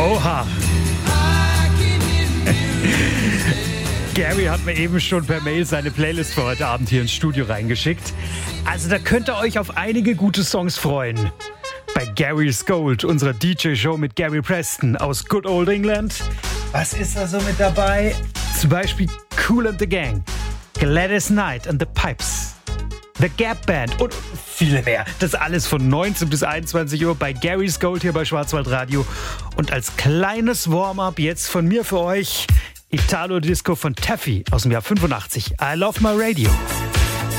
Oha. Gary hat mir eben schon per Mail seine Playlist für heute Abend hier ins Studio reingeschickt. Also da könnt ihr euch auf einige gute Songs freuen. Bei Gary's Gold, unserer DJ-Show mit Gary Preston aus Good Old England. Was ist da so mit dabei? Zum Beispiel Kool and the Gang, Gladys Knight and the Pipes, The Gap Band und viele mehr. Das alles von 19 bis 21 Uhr bei Gary's Gold hier bei Schwarzwaldradio. Und als kleines Warm-up jetzt von mir für euch Italo Disco von Taffy aus dem Jahr 85. I Love My Radio.